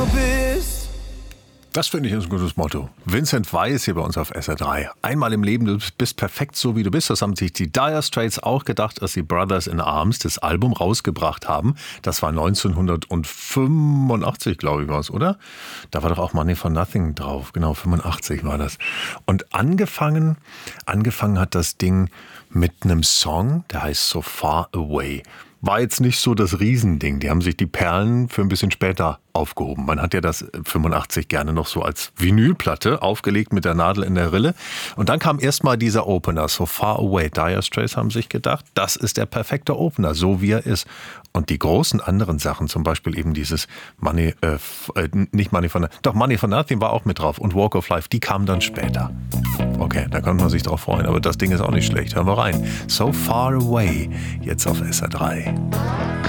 bist. Das finde ich ein gutes Motto. Vincent Weiss hier bei uns auf SR3. Einmal im Leben, du bist perfekt so, wie du bist. Das haben sich die Dire Straits auch gedacht, als sie Brothers in Arms das Album rausgebracht haben. Das war 1985, glaube ich, war es, oder? Da war doch auch Money for Nothing drauf. Genau, 85 war das. Und angefangen hat das Ding mit einem Song, der heißt So Far Away. War jetzt nicht so das Riesending. Die haben sich die Perlen für ein bisschen später aufgehoben. Man hat ja das 85 gerne noch so als Vinylplatte aufgelegt mit der Nadel in der Rille. Und dann kam erstmal dieser Opener, So Far Away. Dire Straits haben sich gedacht, das ist der perfekte Opener, so wie er ist. Und die großen anderen Sachen, zum Beispiel eben dieses Money for Nothing war auch mit drauf. Und Walk of Life, die kamen dann später. Okay, da kann man sich drauf freuen. Aber das Ding ist auch nicht schlecht. Hören wir rein. So Far Away, jetzt auf SR3.